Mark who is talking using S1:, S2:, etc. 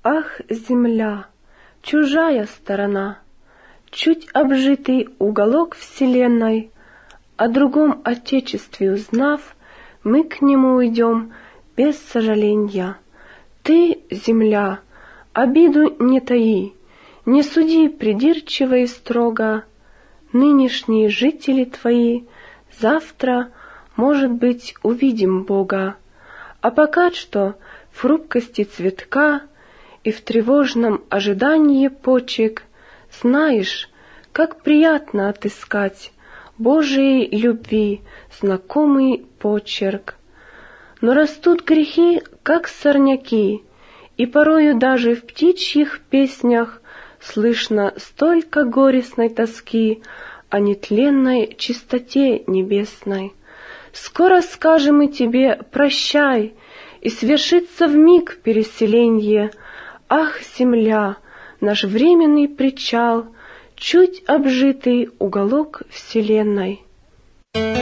S1: Ах, земля, чужая сторона, чуть обжитый уголок вселенной, о другом отечестве узнав, мы к нему уйдем без сожаленья. Ты, земля, обиду не таи, не суди придирчиво и строго. Нынешние жители твои завтра, может быть, увидим Бога. А пока что в хрупкости цветка и в тревожном ожидании почек знаешь, как приятно отыскать Божией любви знакомый почерк. Но растут грехи, как сорняки, и порою даже в птичьих песнях слышно столько горестной тоски о нетленной чистоте небесной. Скоро скажем мы тебе «прощай», и свершится вмиг переселенье. Ах, земля, наш временный причал, чуть обжитый уголок вселенной.